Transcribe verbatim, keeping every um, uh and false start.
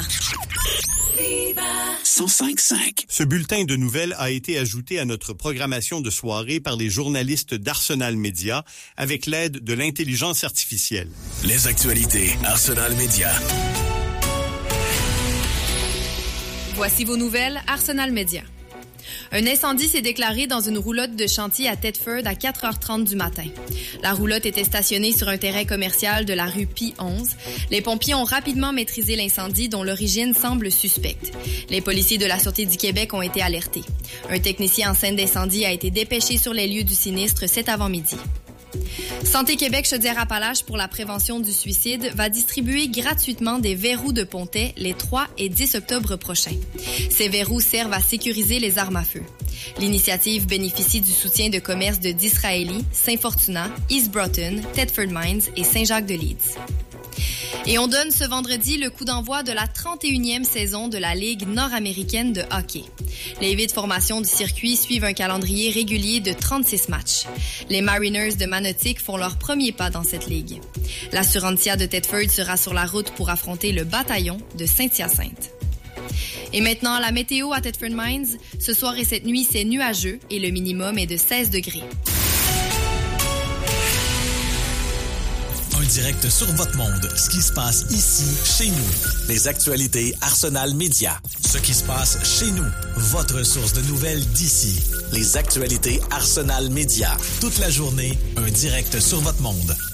cent cinq cinq. Ce bulletin de nouvelles a été ajouté à notre programmation de soirée par les journalistes d'Arsenal Média avec l'aide de l'intelligence artificielle. Les actualités Arsenal Média. Voici vos nouvelles Arsenal Média. Un incendie s'est déclaré dans une roulotte de chantier à Thetford à quatre heures trente du matin. La roulotte était stationnée sur un terrain commercial de la rue Pie onze. Les pompiers ont rapidement maîtrisé l'incendie dont l'origine semble suspecte. Les policiers de la Sûreté du Québec ont été alertés. Un technicien en scène d'incendie a été dépêché sur les lieux du sinistre cet avant-midi. Santé Québec Chaudière-Appalaches pour la prévention du suicide va distribuer gratuitement des verrous de pontet les trois et dix octobre prochains. Ces verrous servent à sécuriser les armes à feu. L'initiative bénéficie du soutien de commerces de Disraeli, Saint-Fortuna, East Broughton, Thetford Mines et Saint-Jacques-de-Leeds. Et on donne ce vendredi le coup d'envoi de la trente et unième saison de la Ligue nord-américaine de hockey. Les huit formations du circuit suivent un calendrier régulier de trente-six matchs. Les Mariners de Manotick font leur premier pas dans cette ligue. L'Assurantia de Thetford sera sur la route pour affronter le Bataillon de Saint-Hyacinthe. Et maintenant, la météo à Thetford Mines. Ce soir et cette nuit, c'est nuageux et le minimum est de seize degrés. Un direct sur votre monde. Ce qui se passe ici, chez nous. Les actualités Arsenal Média. Ce qui se passe chez nous. Votre source de nouvelles d'ici. Les actualités Arsenal Média. Toute la journée, un direct sur votre monde.